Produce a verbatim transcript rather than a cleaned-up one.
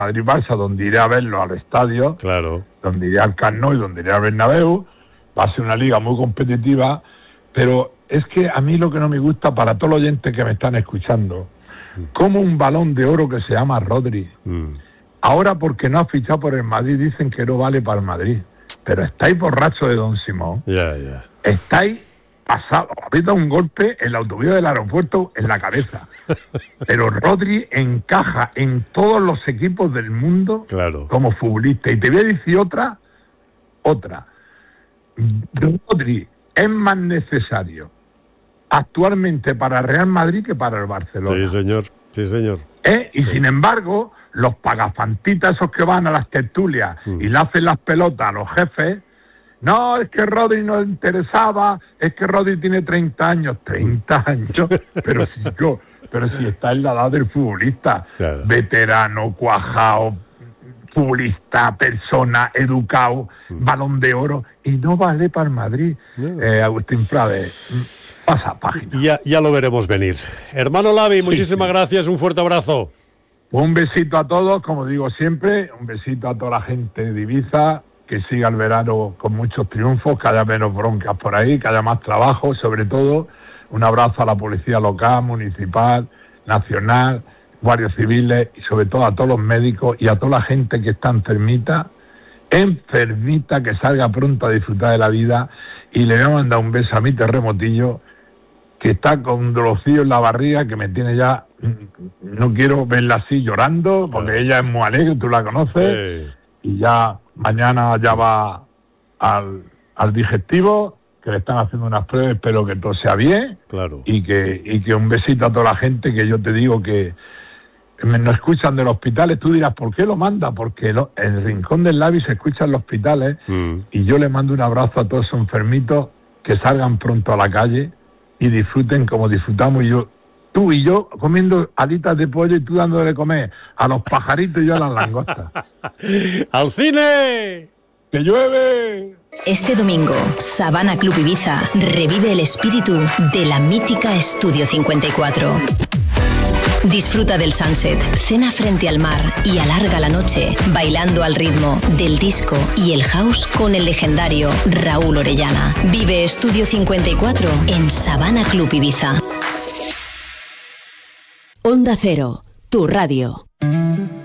Madrid-Barça, donde iré a verlo al estadio, claro, donde iré al Camp Nou y donde iré al Bernabéu. Va a ser una liga muy competitiva, pero es que a mí lo que no me gusta, para todos los oyentes que me están escuchando, como un balón de oro que se llama Rodri. Mm. Ahora, porque no ha fichado por el Madrid, dicen que no vale para el Madrid. Pero estáis borrachos de Don Simón. Ya, yeah, ya. Yeah. Estáis pasados. Habéis dado un golpe en la autovía del aeropuerto en la cabeza. Pero Rodri encaja en todos los equipos del mundo, claro, como futbolista. Y te voy a decir otra, otra. Rodri es más necesario actualmente para Real Madrid que para el Barcelona. Sí, señor. Sí, señor. ¿Eh? Y sí. sin embargo, los pagafantitas esos que van a las tertulias mm. y le hacen las pelotas a los jefes, no, es que Rodri no le interesaba, es que Rodri tiene treinta años, treinta años, pero si yo, pero si está en la edad del futbolista, claro, veterano, cuajado, futbolista, persona, educado, mm. balón de oro, y no vale para el Madrid. No. Eh, Agustín Prades, pasa página. Ya, ya lo veremos venir. Hermano Lavi, muchísimas sí, sí. gracias, un fuerte abrazo. Un besito a todos, como digo siempre, un besito a toda la gente de Ibiza, que siga el verano con muchos triunfos, que haya menos broncas por ahí, que haya más trabajo, sobre todo un abrazo a la policía local, municipal, nacional, guardias civiles y sobre todo a todos los médicos y a toda la gente que está enfermita, enfermita, que salga pronto a disfrutar de la vida. Y le voy a mandar un beso a mi terremotillo, que está con un dolorcillo en la barriga, que me tiene ya, no quiero verla así llorando, porque ella es muy alegre, tú la conoces, sí. Y ya mañana ya va al, al digestivo, que le están haciendo unas pruebas, espero que todo sea bien, claro. y que y que un besito a toda la gente, que yo te digo que me nos escuchan de los hospitales. Tú dirás, ¿por qué lo manda? Porque lo, el Rincón del Lavi se escucha en los hospitales, mm. y yo le mando un abrazo a todos esos enfermitos, que salgan pronto a la calle y disfruten como disfrutamos yo, tú y yo comiendo alitas de pollo y tú dándole de comer a los pajaritos y yo a las langostas. ¡Al cine! ¡Que llueve! Este domingo, Sabana Club Ibiza revive el espíritu de la mítica Estudio cincuenta y cuatro. Disfruta del sunset, cena frente al mar y alarga la noche bailando al ritmo del disco y el house con el legendario Raúl Orellana. Vive Estudio cincuenta y cuatro en Sabana Club Ibiza. Onda Cero, tu radio.